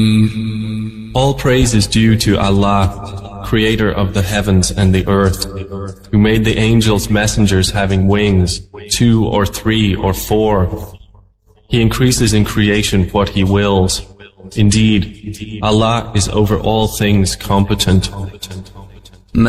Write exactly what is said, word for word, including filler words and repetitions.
All praise is due to Allah, creator of the heavens and the earth, who made the angels messengers having wings, two or three or four. He increases in creation what He wills. Indeed, Allah is over all things competent.